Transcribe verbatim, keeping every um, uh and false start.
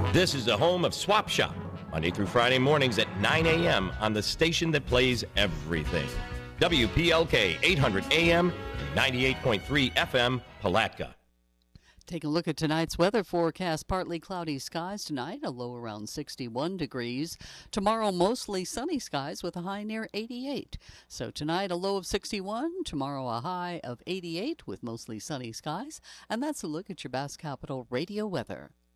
This is the home of Swap Shop, Monday through Friday mornings at nine a.m. on the station that plays everything. W P L K eight hundred A M and ninety-eight point three F M, Palatka. Take a look at tonight's weather forecast. Partly cloudy skies tonight, a low around sixty-one degrees. Tomorrow, mostly sunny skies with a high near eighty-eight. So tonight, a low of sixty-one. Tomorrow, a high of eighty-eight with mostly sunny skies. And that's a look at your Bass Capital radio weather.